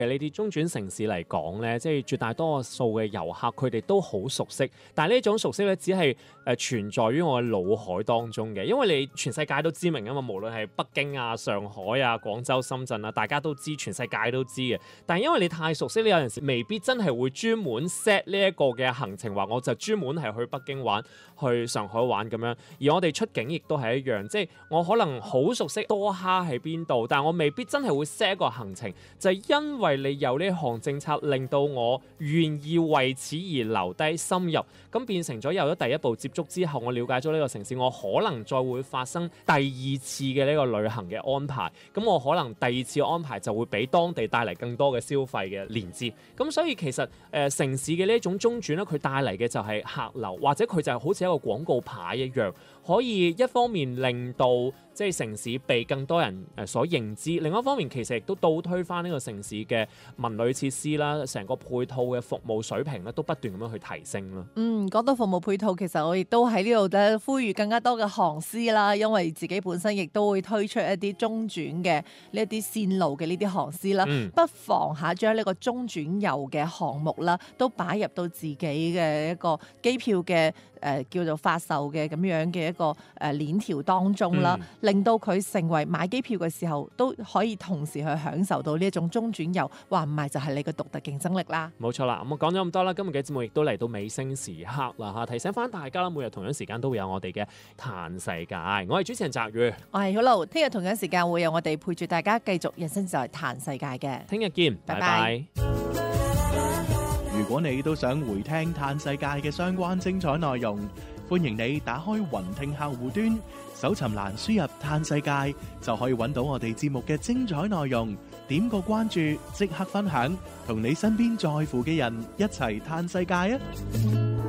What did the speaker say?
呢啲中轉城市嚟講咧，即係絕大多數嘅遊客佢哋都好熟悉，但係呢種熟悉咧只係存在於我嘅腦海當中嘅，因為你全世界都知名啊嘛，無論係北京啊、上海啊、廣州、深圳啊，大家都知，全世界都知嘅。但係因為你太熟悉，你有陣時未必真係會專門 set 呢一個嘅行程，話我就專門係去北京玩、去上海玩咁樣。而我哋出境亦都係一樣，即係我可能好熟悉多哈喺邊度，但係我未必真係會 set 一個行程，就係因為你有呢項政策，令到我願意為此而留低深入，咁變成咗有咗第一步接觸之後，我了解咗呢個城市，我可能再會發生第二次嘅呢個旅行嘅安排，咁我可能第二次安排就會俾當地帶嚟更多嘅消費嘅連接，咁所以其實城市嘅呢一種中轉咧，佢帶嚟嘅就係客流，或者佢就係好似一個廣告牌一樣，可以一方面令到即係城市被更多人所認知，另一方面其實亦都倒推翻呢個城市嘅文旅設施啦，成個配套嘅服務水平咧都不斷咁樣去提升啦。 講到服務配套，其實我亦都喺呢度咧呼籲更加多嘅航司啦，因為自己本身亦都會推出一啲中轉嘅呢一啲線路嘅呢啲航司啦，不妨將呢個中轉遊嘅項目啦，都擺入到自己嘅一個機票嘅叫做發售嘅咁樣嘅一個鏈條當中啦，令到佢成為買機票嘅時候都可以同時去享受到呢一種中轉遊，話唔係就係你嘅獨特競爭力啦。 冇錯啦，咁我講咗咁多啦，今日嘅節目亦都嚟到尾聲時刻啦嚇，提醒翻大家啦，每日同樣時間都會有我哋嘅嘆世界，我係主持人澤宇， 我係好路，聽日同樣時間會有我哋陪住大家繼續人生就係嘆世界嘅， 聽日見，拜拜。 如果你都想回聽嘆世界嘅相關精彩內容，歡迎你打開雲聽客戶端，搜尋欄輸入嘆世界，就可以揾到我哋節目嘅精彩內容。點個關注，即刻分享，同你身邊在乎嘅人一齊嘆世界啊！